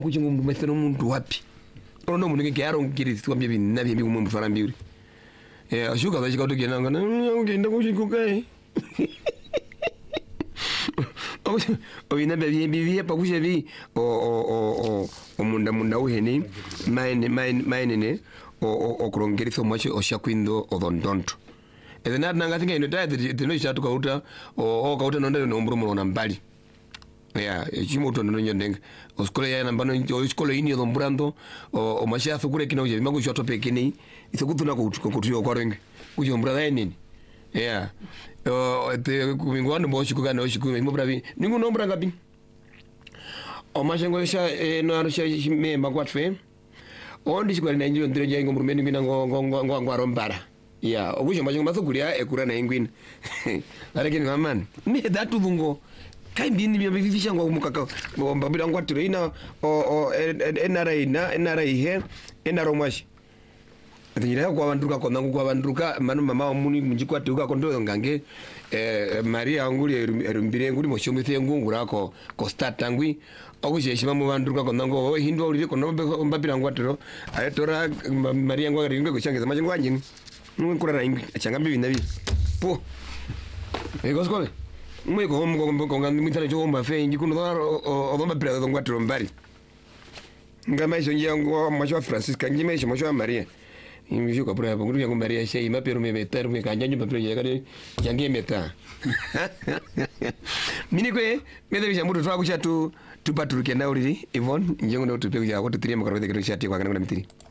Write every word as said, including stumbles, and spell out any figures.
kuchingu mumethero muntu wapi ono munenge kyaro ngirizi twambye binabi mbi kumwe mfana mbiri eh ashuka bashika utogena ngana ngenda kuchikukai Oina bebye bibye pakusha bi o o o o munda munda uheni maine maine maine ne o o kurongeriso mwacho oshakwindo odondonto ede nat nanga thinga ino tayari tino ishatu kauta o o kauta nonda no mburu mona mbali ya chimo to nonyo ndenga oskole ya nambano oskole ini odombrando o o mashafu kule kina uje bimangu shoto pekini isokutuna ko kutuyo kwa renge kujo mbrada nini ya o te kumingwano boshi kugana oshi kume mo bravi ningu nombra ngapi o mashengo sha no arusha me magwatfe ondi shikwali na injiro ndiro jango mrumeni ngina ngo ngo ngo ngo rombara ya ogusho mashengo masokulia ekura na ingwina lakini mamani ni datu bungo kaimbi ni bya bifisha ngo mukaka mbabira ngwatiro ina o o enara ina enara ihe enaro mwashi Atingira kwa banduka kona kwa banduka manu mama muni munjikwati uka kondo ngange eh Maria anguli erumbire nguli moshomete ngungura ko ko start angwi okusheshima mu banduka kona ngo hindwa uri kono mbabira ngwatiro ayetora Maria ngwa ringe kushangeza machingo anjini nkura na ingi achanga bibi nabi po ego skole mwe ko homo ko ngandi mitana jo mba fe ingi kuno o o mbabira ngwatiro mbari ngama iso nyango macho Francisca ngime iso macho Maria Imisho kapura hapo nguruya ngombaria shei mapero memeta rume kanyanyo mapero yakare yange meta mini kwe medalisha mutu twakusha tu tupaturuke na uriri Yvonne njengo ndo tupe kuja kwa tutiri mkarode kero shati kwa kana mitiri